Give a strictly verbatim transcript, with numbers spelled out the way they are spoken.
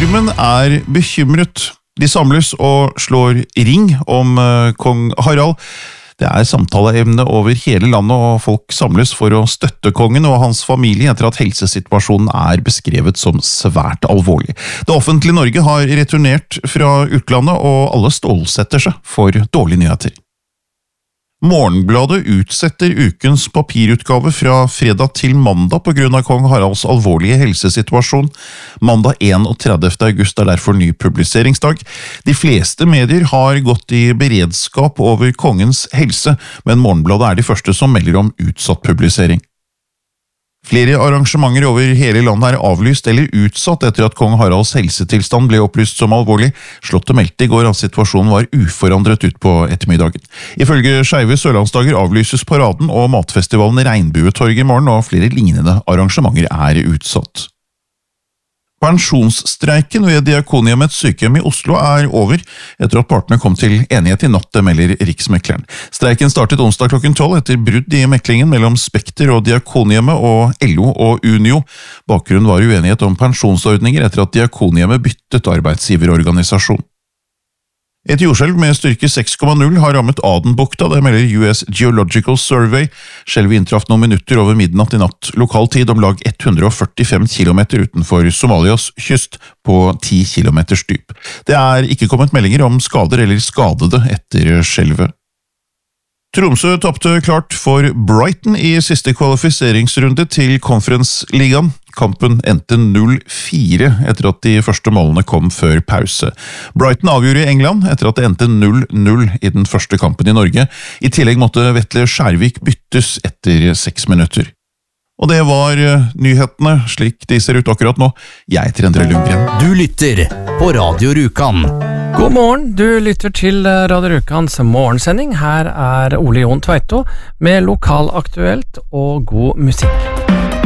Publikummen er bekymret. De samles og slår ring om uh, kong Harald. Det er samtaleevne over hele landet, og folk samles for å støtte kongen og hans familie etter at helsesituasjonen er beskrevet som svært alvorlig. Det offentlige Norge har returnert fra utlandet, og alle stålsetter seg for dårlige nyheter. Morgenbladet utsetter ukens papirutgave fra fredag til mandag på grunn av kong Haralds alvorlige helsesituasjon. Mandag enogtredivte august er derfor ny publiseringsdag. De fleste medier har gått i beredskap over kongens helse, men Morgenbladet er de første som melder om utsatt publisering. Flere arrangementer over hele landet er avlyst eller utsatt etter at kong Haralds helsetilstand ble opplyst som alvorlig. Slottet meldte i går at situasjonen var uforandret ut på ettermiddagen. Ifølge Skeive Sørlandsdager avlyses paraden og matfestivalen Regnbuetorget i morgen, og flere lignende arrangementer er utsatt. Pensjonsstreiken ved Diakonhjemmets sykehjem i Oslo er over, etter at partene kom til enighet i natt, det melder Riksmekleren. Streiken startet onsdag klokken tolv etter brudd i meklingen mellom Spekter og Diakonhjemmet og L O og Unio. Bakgrunnen var uenighet om pensjonsordninger etter at Diakonhjemmet byttet arbeidsgiverorganisasjon. Et jordskjelv med styrke seks komma null har rammet Adenbukta, det melder U S Geological Survey. Skjelvet inntraff noen minutter over midnatt i natt lokal tid, om lag hundre og førtifem kilometer utenfor Somalias kyst på ti kilometers dyp. Det er ikke kommet meldinger om skader eller skadede etter skjelvet. Tromsø tapte klart for Brighton i siste kvalifiseringsrunde til Conference-ligaen. Kampen endte null fire etter at de første målene kom før pause. Brighton avgjorde i England etter at det endte null null i den første kampen i Norge. I tillegg måtte Vetle Skjærvik byttes etter seks minutter. Og det var nyhetene, slik de ser ut akkurat nå. Jeg heter Endre Lundgren. Du lytter på Radio Rjukan. God morgen, du lytter til Radio Rjukans morgensending. Her er Ole Jon Tveito med lokalaktuelt og god musikk.